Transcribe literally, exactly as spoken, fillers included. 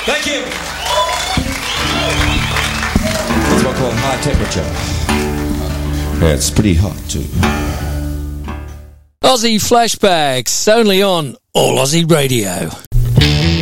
Thank you. That's what I call high temperature. Yeah, it's pretty hot too. Aussie Flashbacks, only on All Aussie Radio.